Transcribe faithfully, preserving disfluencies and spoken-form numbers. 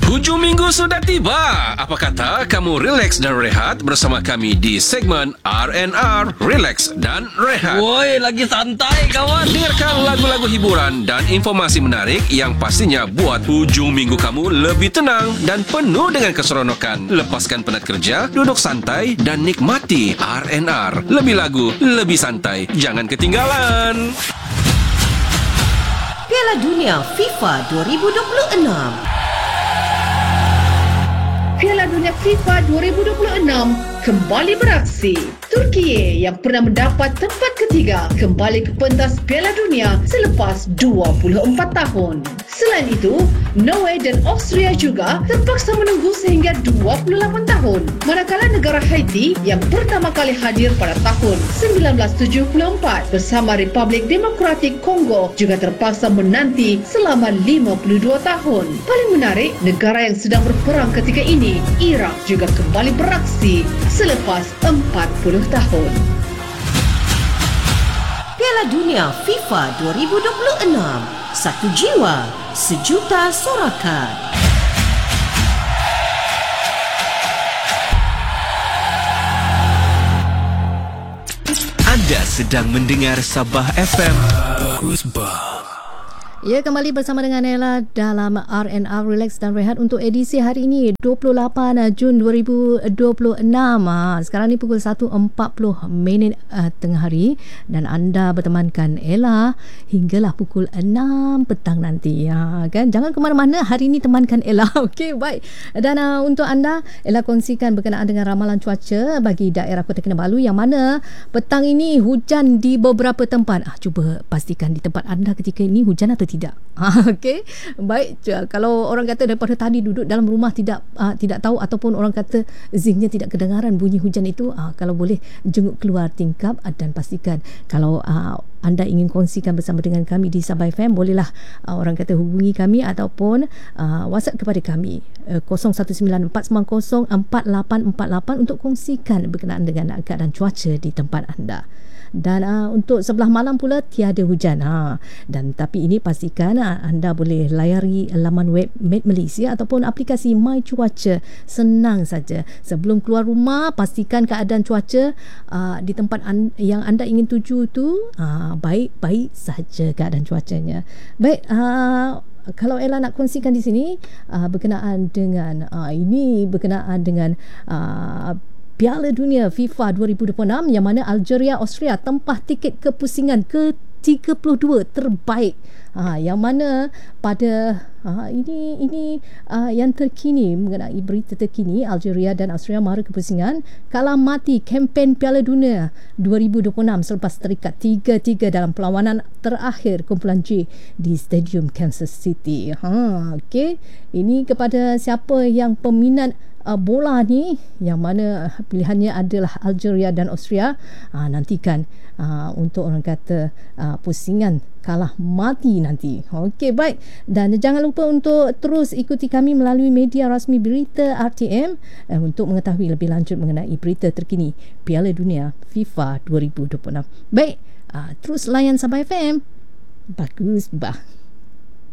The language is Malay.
Hujung minggu sudah tiba. Apa kata kamu relax dan rehat bersama kami di segmen R and R, Relax dan Rehat. Woi, lagi santai kawan. Dengarkan lagu-lagu hiburan dan informasi menarik yang pastinya buat hujung minggu kamu lebih tenang dan penuh dengan keseronokan. Lepaskan penat kerja, duduk santai dan nikmati R and R. Lebih lagu, lebih santai. Jangan ketinggalan. Piala Dunia FIFA dua ribu dua puluh enam. Piala Dunia FIFA dua ribu dua puluh enam kembali beraksi. Turki yang pernah mendapat tempat ketiga kembali ke pentas Piala Dunia selepas dua puluh empat tahun. Selain itu, Norway dan Austria juga terpaksa menunggu sehingga dua puluh lapan tahun. Manakala negara Haiti yang pertama kali hadir pada tahun sembilan belas tujuh puluh empat bersama Republik Demokratik Kongo juga terpaksa menanti selama lima puluh dua tahun. Paling menarik, negara yang sedang berperang ketika ini, Irak, juga kembali beraksi selepas empat puluh tahun. Piala Dunia FIFA dua ribu dua puluh enam. Satu jiwa, sejuta sorakan. Anda sedang mendengar Sabah F M. Bagus bah. Ya, kembali bersama dengan Ella dalam R and R Relax dan Rehat untuk edisi hari ini dua puluh lapan Jun dua ribu dua puluh enam. Ha, sekarang ni pukul satu empat puluh minit uh, tengah hari dan anda bertemankan Ella hinggalah pukul enam petang nanti. Ha, kan? Jangan ke mana-mana, hari ini temankan Ella. Okey, baik. Dan uh, untuk anda, Ella kongsikan berkenaan dengan ramalan cuaca bagi daerah Kota Kinabalu yang mana petang ini hujan di beberapa tempat. Ah, cuba pastikan di tempat anda ketika ini hujan atau tidak. Ha, okey. Baik, kalau orang kata daripada tadi duduk dalam rumah tidak uh, tidak tahu ataupun orang kata zinknya tidak kedengaran bunyi hujan itu, uh, kalau boleh jenguk keluar tingkap uh, dan pastikan kalau uh, anda ingin kongsikan bersama dengan kami di Sabah F M, bolehlah uh, orang kata hubungi kami ataupun uh, WhatsApp kepada kami uh, kosong satu sembilan empat sembilan kosong empat lapan empat lapan untuk kongsikan berkenaan dengan keadaan cuaca di tempat anda. Dan uh, untuk sebelah malam pula tiada hujan. Ha. Dan tapi ini pastikan uh, anda boleh layari laman web Met Malaysia ataupun aplikasi My Cuaca. Senang saja. Sebelum keluar rumah, pastikan keadaan cuaca uh, di tempat an- yang anda ingin tuju tu uh, baik-baik saja keadaan cuacanya. Baik, uh, kalau Ella nak kongsikan di sini uh, berkenaan dengan uh, ini berkenaan dengan uh, Piala Dunia FIFA dua ribu dua puluh enam yang mana Algeria Austria tempah tiket kepusingan ke tiga puluh dua terbaik. Ha, yang mana pada ha, ini ini uh, yang terkini mengenai berita terkini, Algeria dan Austria mara kepusingan kalah mati kempen Piala Dunia dua ribu dua puluh enam selepas terikat tiga tiga dalam perlawanan terakhir kumpulan J di Stadium Kansas City. Ha, okey. Ini kepada siapa yang peminat Uh, bola ni yang mana pilihannya adalah Algeria dan Austria, uh, nantikan uh, untuk orang kata uh, pusingan kalah mati nanti. Okey, baik. Dan jangan lupa untuk terus ikuti kami melalui media rasmi berita R T M uh, untuk mengetahui lebih lanjut mengenai berita terkini Piala Dunia FIFA dua ribu dua puluh enam. Baik, uh, terus layan Sabah F M. Bagus bah.